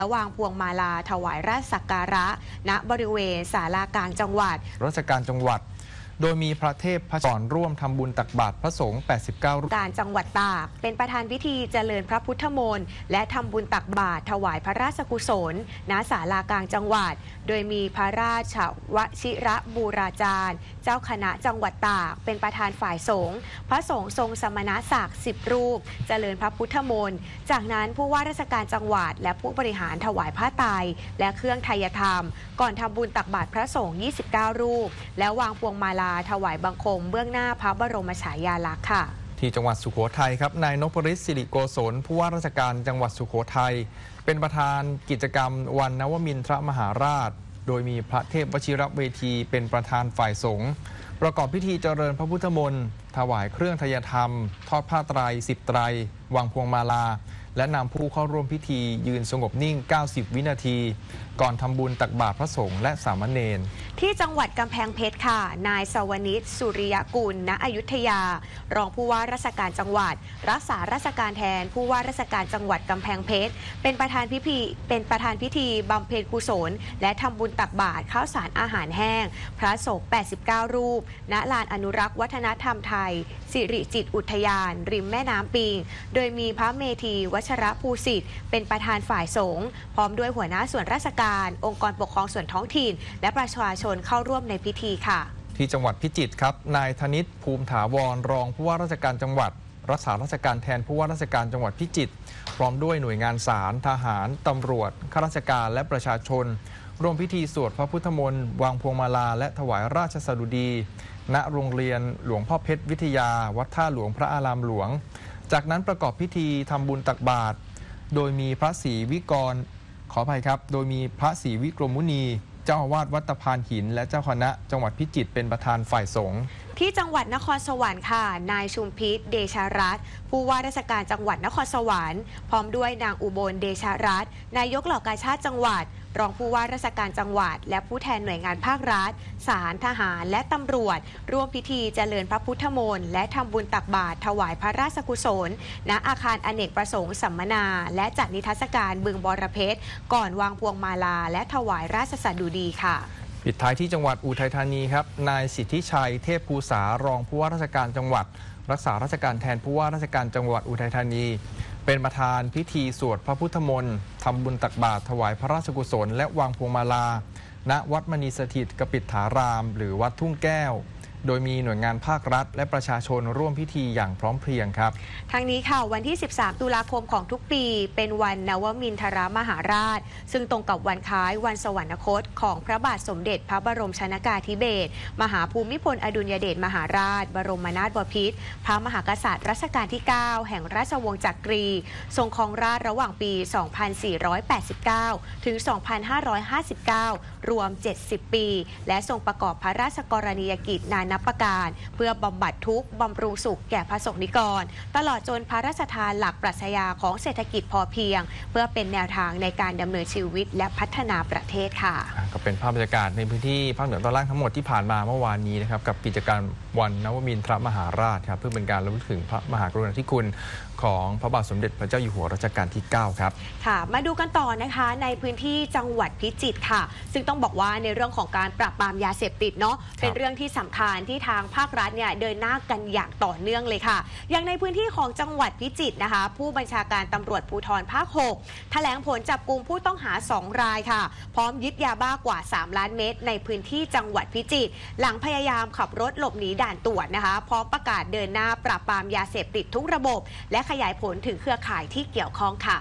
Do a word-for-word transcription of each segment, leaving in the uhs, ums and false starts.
วางพวงมาลาถวายราชสักการะณบริเวณศาลากลางจังหวัดราชการจังหวัดโดยมีพระเทพพระก่อนร่วมทำบุญตักบาตรพระสงฆ์แปดสิบเก้ารูปการจังหวัดตากเป็นประธานพิธีเจริญพระพุทธมนต์และทำบุญตักบาตรถวายพระราชกุศลณศาลากลางจังหวัดโดยมีพระราชวชิระบูราจารย์เจ้าคณะจังหวัดตากเป็นประธานฝ่ายสงฆ์พระสงฆ์ทรงสมณศักดิ์สิบรูปเจริญพระพุทธมนต์จากนั้นผู้ว่าราชการจังหวัดและผู้บริหารถวายผ้าไตรและเครื่องไทยธรรมก่อนทำบุญตักบาตรพระสงฆ์ยี่สิบเก้ารูปแล้ววางพวงมาลาถวายบังคมเบื้องหน้าพระบรมฉายาลักษณ์ค่ะที่จังหวัดสุโขทัยครับนายนพฤทธิ์สิริโกศลผู้ว่าราชการจังหวัดสุโขทัยเป็นประธานกิจกรรมวันนวมินทรมหาราชโดยมีพระเทพวชิรเวทีเป็นประธานฝ่ายสงฆ์ประกอบพิธีเจริญพระพุทธมนต์ถวายเครื่องไทยธรรมทอดผ้าไตรสิบไตรวางพวงมาลาและนำผู้เข้าร่วมพิธียืนสงบนิ่งเก้าสิบวินาทีก่อนทำบุญตักบาตรพระสงฆ์และสามเณรที่จังหวัดกำแพงเพชรค่ะนายสวนิชสุริยกุลณอยุธยารองผู้ว่าราชการจังหวัดรักษาราชการแทนผู้ว่าราชการจังหวัดกำแพงเพชรเป็นประธานพิธีเป็นประธานพิธีบำเพ็ญกุศลและทำบุญตักบาตรข้าวสารอาหารแห้งพระสงฆ์แปดสิบเก้ารูปณลานอนุรักษ์วัฒนธรรมไทยสิริจิตอุทยานริมแม่น้ำปิงโดยมีพระเมธีวชรภูสิทธิ์เป็นประธานฝ่ายสงฆ์พร้อมด้วยหัวหน้าส่วนราชการองค์กรปกครองส่วนท้องถิ่นและประชาชนเข้าร่วมในพิธีค่ะที่จังหวัดพิจิตรครับนายธนิตภูมิถาวรรองผู้ว่าราชการจังหวัดรักษาราชการแทนผู้ว่าราชการจังหวัดพิจิตรพร้อมด้วยหน่วยงานศาลทหารตำรวจข้าราชการและประชาชนร่วมพิธีสวดพระพุทธมนต์วางพวงมาลาและถวายราชสดุดีณโรงเรียนหลวงพ่อเพชรวิทยาวัดท่าหลวงพระอารามหลวงจากนั้นประกอบพิธีทำบุญตักบาตรโดยมีพระศรีวิกรขออภัยครับโดยมีพระศรีวิกรมมุนีเจ้าอาวาสวัดตะพานหินและเจ้าคณะจังหวัดพิจิตรเป็นประธานฝ่ายสงฆ์ที่จังหวัดนครสวรรค์ค่ะนายชุมพิษเดชารัตน์ผู้ว่าราชการจังหวัดนครสวรรค์พร้อมด้วยนางอุบลเดชารัตน์นายกเหล่ากาชาติจังหวัดรองผู้ว่าราชการจังหวัดและผู้แทนหน่วยงานภาครัฐศาลทหารและตำรวจร่วมพิธีเจริญพระพุทธมนต์และทำบุญตักบาตรถวายพระราชกุศลณอาคารอเนกประสงค์สัมมนาและจัดนิทรรศการบึงบรเพชรก่อนวางพวงมาลาและถวายราชสดุดีค่ะปิดท้ายที่จังหวัดอุทัยธานีครับนายสิทธิชัยเทพภูษารองผู้ว่าราชการจังหวัดรักษาราชการแทนผู้ว่าราชการจังหวัดอุทัยธานีเป็นประธานพิธีสวดพระพุทธมนต์ทำบุญตักบาตรถวายพระราชกุศลและวางพวงมาลาณวัดมณีสถิตกปิฏฐารามหรือวัดทุ่งแก้วโดยมีหน่วยงานภาครัฐและประชาชนร่วมพิธีอย่างพร้อมเพรียงครับทั้งนี้ค่ะวันที่สิบสามตุลาคมของทุกปีเป็นวันนวมินทรมหาราชซึ่งตรงกับวันคล้ายวันสวรรคตของพระบาทสมเด็จพระบรมชนกาธิเบศรมหาภูมิพลอดุลยเดชมหาราชบรมนาถบพิตรพระมหากษัตริย์รัชกาลที่เก้าแห่งราชวงศ์จักรีทรงครองราชย์ระหว่างปี สองพันสี่ร้อยแปดสิบเก้า ถึง สองพันห้าร้อยห้าสิบเก้า รวม เจ็ดสิบ ปีและทรงประกอบพระราชกรณียกิจนานับประการเพื่อบำบัดทุกข์บำรุงสุขแก่พระสงฆ์นิกรตลอดจนพระราชทานหลักปรัชญาของเศรษฐกิจพอเพียงเพื่อเป็นแนวทางในการดำเนินชีวิตและพัฒนาประเทศค่ะก็เป็นภาพบรรยากาศในพื้นที่ภาคเหนือตอนล่างทั้งหมดที่ผ่านมาเมื่อวานนี้นะครับกับกิจกรรมวันนวมินทรมหาราชครับเพื่อเป็นการรำลึกถึงพระมหากรุณาธิคุณของพระบาทสมเด็จพระเจ้าอยู่หัวรัชกาลที่เก้าครับค่ะมาดูกันต่อนะคะในพื้นที่จังหวัดพิจิตรค่ะซึ่งต้องบอกว่าในเรื่องของการปราบปรามยาเสพติดเนาะเป็นเรื่องที่สำคัญที่ทางภาครัฐเนี่ยเดินหน้ากันอย่างต่อเนื่องเลยค่ะอย่างในพื้นที่ของจังหวัดพิจิตรนะคะผู้บัญชาการตำรวจภูธรภาคหกแถลงผลจับกุมผู้ต้องหาสองรายค่ะพร้อมยึดยาบ้ากว่าสามล้านเม็ดในพื้นที่จังหวัดพิจิตรหลังพยายามขับรถหลบหนีด่านตรวจนะคะพร้อมประกาศเดินหน้าปราบปรามยาเสพติดทุกระบบและขยายผลถึงเครือข่ายที่เกี่ยวข้องค่ะ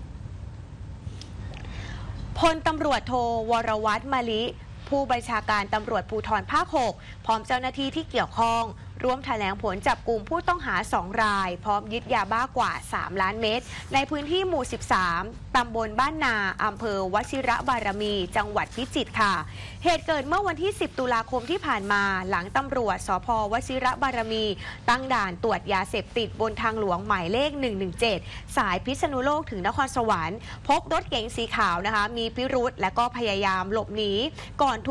พลตำรวจโทวรวัฒน์มะลิผู้บัญชาการตำรวจภูธรภาคหกพร้อมเจ้าหน้าที่ที่เกี่ยวข้องร่วมแถลงผลจับกลุ่มผู้ต้องหาสองรายพร้อมยึดยาบ้ากว่าสามล้านเม็ดในพื้นที่หมู่สิบสามตำบลบ้านนาอำเภอวชิระบารมีจังหวัดพิจิตรค่ะเหตุเกิดเมื่อวันที่สิบตุลาคมที่ผ่านมาหลังตำรวจสภ.วชิระบารมีตั้งด่านตรวจยาเสพติดบนทางหลวงหมายเลขหนึ่งหนึ่งเจ็ดสายพิษณุโลกถึงนครสวรรค์พบรถเก๋งสีขาวนะคะมีพิรุธและก็พยายามหลบหนีก่อน